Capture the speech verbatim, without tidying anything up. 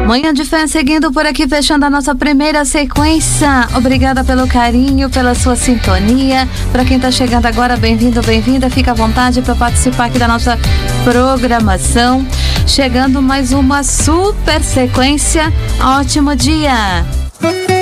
Manhã de Fé seguindo por aqui, fechando a nossa primeira sequência. Obrigada pelo carinho, pela sua sintonia. Para quem está chegando agora, bem-vindo, bem-vinda. Fica à vontade para participar aqui da nossa programação. Chegando mais uma super sequência. Ótimo dia!